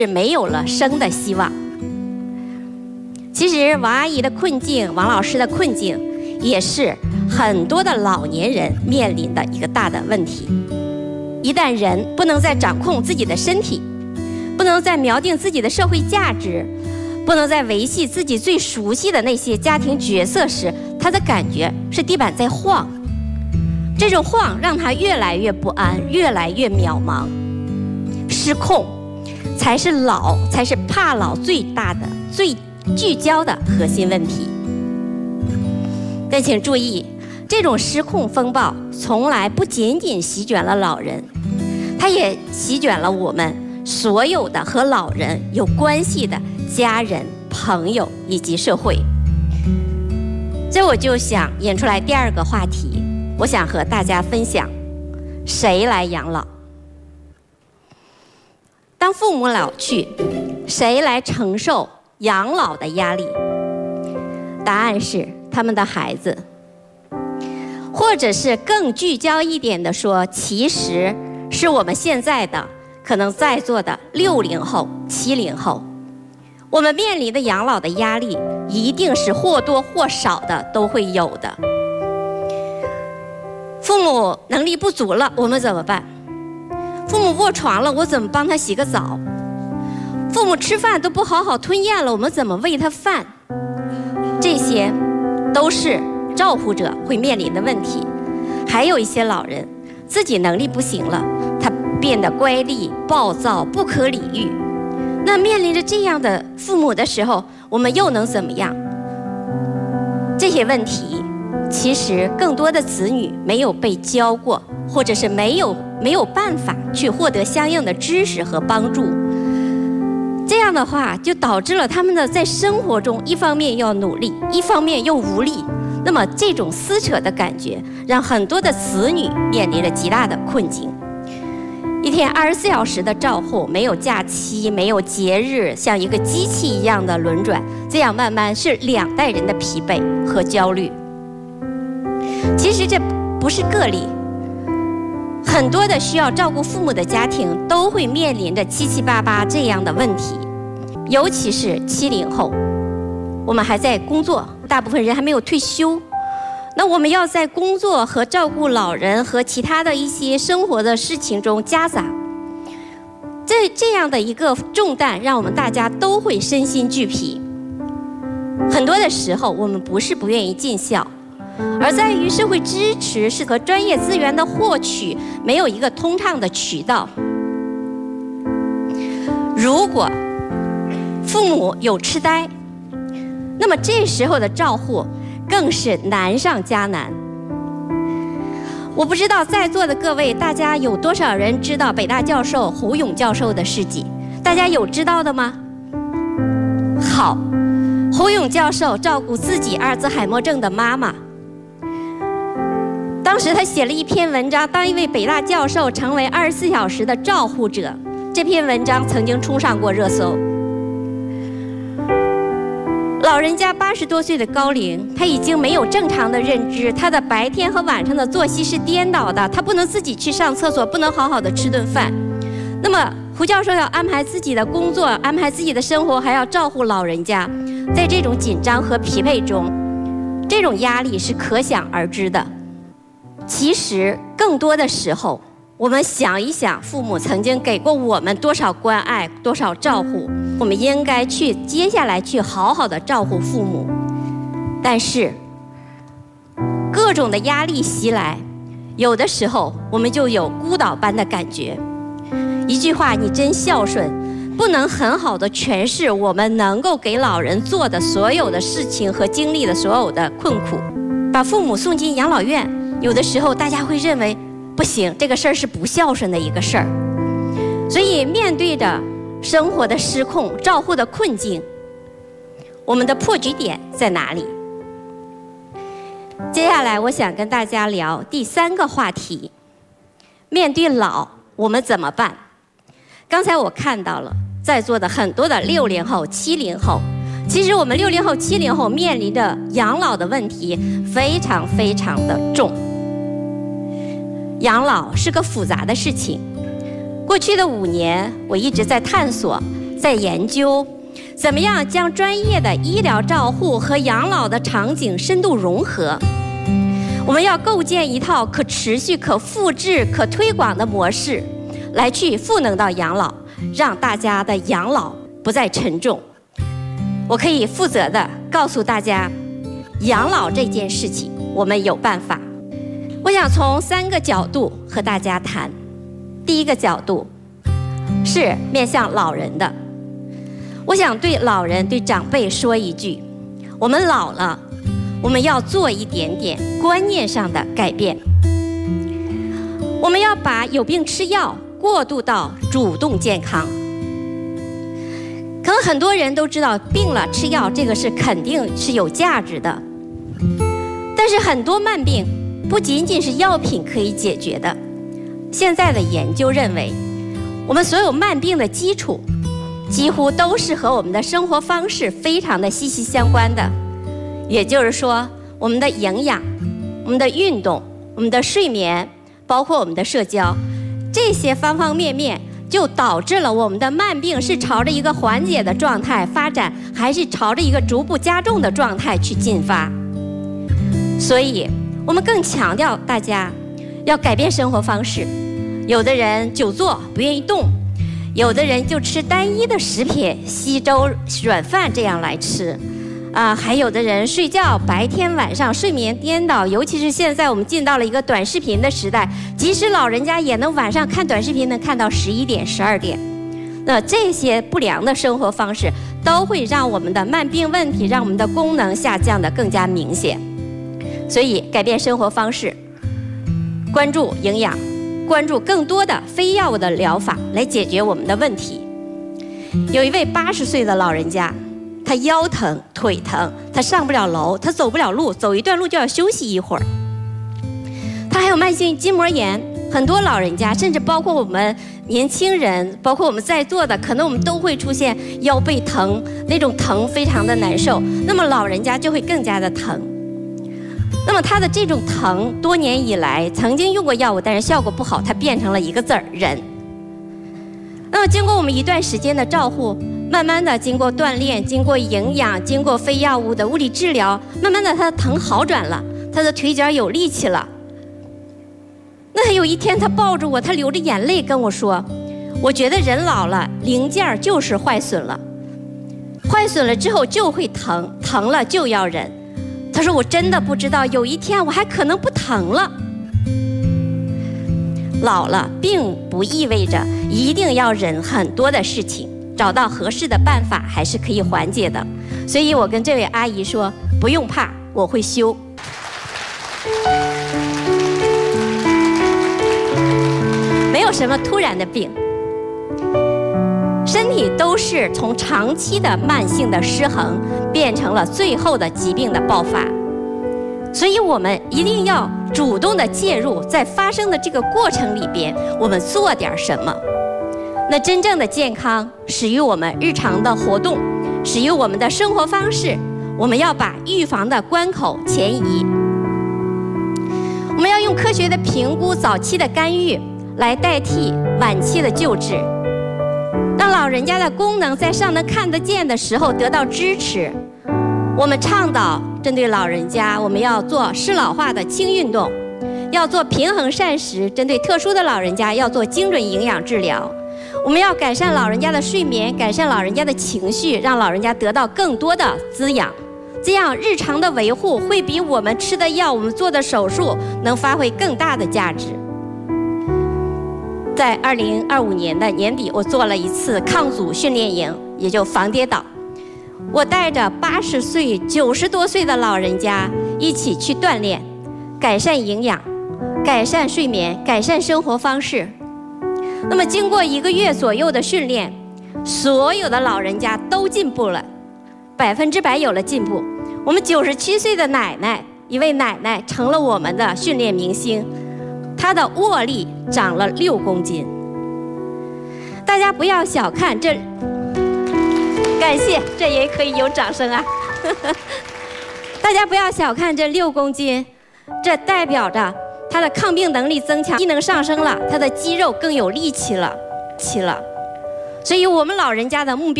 是没有了生的希望。其实王阿姨的困境，王老师的困境，也是很多的老年人面临的一个大的问题。一旦人不能再掌控自己的身体，不能再锚定自己的社会价值，不能再维系自己最熟悉的那些家庭角色时，他的感觉是地板在晃。这种晃让他越来越不安，越来越渺茫，失控，才是怕老最大的、最聚焦的核心问题。但请注意，这种失控风暴从来不仅仅席卷了老人，它也席卷了我们所有的和老人有关系的家人、朋友以及社会。这我就想引出来第二个话题，我想和大家分享：谁来养老？当父母老去，谁来承受养老的压力？答案是他们的孩子。或者是更聚焦一点的说，其实是我们现在的可能在座的60后、70后，我们面临的养老的压力一定是或多或少的都会有的。父母能力不足了，我们怎么办？父母卧床了，我怎么帮他洗个澡？父母吃饭都不好好吞咽了，我们怎么喂他饭？这些都是照护者会面临的问题。还有一些老人自己能力不行了，他变得乖戾、暴躁、不可理喻。那面临着这样的父母的时候，我们又能怎么样？这些问题其实更多的子女没有被教过，或者是没有办法去获得相应的知识和帮助。这样的话就导致了他们的在生活中一方面要努力，一方面又无力。那么这种撕扯的感觉让很多的子女面临着极大的困境。一天24小时的照护，没有假期，没有节日，像一个机器一样的轮转，这样慢慢是2代人的疲惫和焦虑。其实这不是个例，很多的需要照顾父母的家庭都会面临着七七八八这样的问题。尤其是70后，我们还在工作，大部分人还没有退休，那我们要在工作和照顾老人和其他的一些生活的事情中夹杂，这样的一个重担让我们大家都会身心俱疲。很多的时候我们不是不愿意尽孝，而在于社会支持是和专业资源的获取没有一个通畅的渠道。如果父母有痴呆，那么这时候的照护更是难上加难。我不知道在座的各位，大家有多少人知道北大教授胡勇教授的事迹？大家有知道的吗？好，胡勇教授照顾自己阿尔兹海默症的妈妈，当时他写了一篇文章，当一位北大教授成为24小时的照护者。这篇文章曾经冲上过热搜。老人家80多岁的高龄，他已经没有正常的认知，他的白天和晚上的作息是颠倒的，他不能自己去上厕所，不能好好的吃顿饭。那么胡教授要安排自己的工作，安排自己的生活，还要照顾老人家，在这种紧张和疲惫中，这种压力是可想而知的。其实更多的时候，我们想一想，父母曾经给过我们多少关爱，多少照顾，我们应该接下来去好好的照顾父母。但是各种的压力袭来，有的时候我们就有孤岛般的感觉。一句话，你真孝顺，不能很好的诠释我们能够给老人做的所有的事情和经历的所有的困苦。把父母送进养老院，有的时候大家会认为不行，这个事儿是不孝顺的一个事儿。所以面对着生活的失控、照护的困境，我们的破局点在哪里？接下来我想跟大家聊第3个话题：面对老，我们怎么办？刚才我看到了在座的很多的60后、70后，其实我们60后、70后面临着养老的问题非常非常的重。养老是个复杂的事情。过去的5年，我一直在探索在研究怎么样将专业的医疗照护和养老的场景深度融合。我们要构建一套可持续、可复制、可推广的模式，来去赋能到养老，让大家的养老不再沉重。我可以负责的告诉大家，养老这件事情我们有办法。我想从3个角度和大家谈。第一个角度是面向老人的，我想对老人、对长辈说一句：我们老了，我们要做一点点观念上的改变。我们要把有病吃药过渡到主动健康。可能很多人都知道，病了吃药这个是肯定是有价值的，但是很多慢病不仅仅是药品可以解决的。现在的研究认为，我们所有慢病的基础几乎都是和我们的生活方式非常的息息相关的。也就是说，我们的营养、我们的运动、我们的睡眠，包括我们的社交，这些方方面面就导致了我们的慢病是朝着一个缓解的状态发展，还是朝着一个逐步加重的状态去进发。所以我们更强调大家要改变生活方式。有的人久坐不愿意动，有的人就吃单一的食品，稀粥软饭这样来吃，还有的人睡觉白天晚上睡眠颠倒，尤其是现在我们进到了一个短视频的时代，即使老人家也能晚上看短视频，能看到11点、12点。那这些不良的生活方式都会让我们的慢病问题，让我们的功能下降得更加明显。所以改变生活方式，关注营养，关注更多的非药物的疗法来解决我们的问题。有一位80岁的老人家，他腰疼、腿疼，他上不了楼，他走不了路，走一段路就要休息一会儿。他还有慢性筋膜炎，很多老人家，甚至包括我们年轻人，包括我们在座的，可能我们都会出现腰背疼，那种疼非常的难受。那么老人家就会更加的疼。那么他的这种疼，多年以来曾经用过药物，但是效果不好，它变成了一个字儿——忍。那么经过我们一段时间的照护，慢慢的经过锻炼，经过营养，经过非药物的物理治疗，慢慢的他的疼好转了，他的腿脚有力气了。那有一天他抱着我，他流着眼泪跟我说：我觉得人老了，零件就是坏损了，坏损了之后就会疼，疼了就要忍。他说我真的不知道有一天我还可能不疼了。老了并不意味着一定要忍很多的事情，找到合适的办法还是可以缓解的。所以我跟这位阿姨说，不用怕，我会修。没有什么突然的病，身体都是从长期的慢性的失衡变成了最后的疾病的爆发。所以我们一定要主动的介入，在发生的这个过程里边，我们做点什么。那真正的健康始于我们日常的活动，始于我们的生活方式。我们要把预防的关口前移，我们要用科学的评估、早期的干预来代替晚期的救治，让老人家的功能在尚能看得见的时候得到支持。我们倡导针对老人家，我们要做适老化的轻运动，要做平衡膳食，针对特殊的老人家要做精准营养治疗。我们要改善老人家的睡眠，改善老人家的情绪，让老人家得到更多的滋养。这样日常的维护会比我们吃的药、我们做的手术能发挥更大的价值。在2025年的年底，我做了一次抗阻训练营，也就防跌倒。我带着80岁、90多岁的老人家一起去锻炼，改善营养，改善睡眠，改善生活方式。那么经过1个月左右的训练，所有的老人家都进步了，100%有了进步。我们97岁的奶奶，一位奶奶成了我们的训练明星，她的握力长了6公斤。大家不要小看这，感谢，这也可以有掌声啊！大家不要小看这6公斤，这代表着他的抗病能力增强，机能上升了，他的肌肉更有力气了。 所以我们老人家的目标。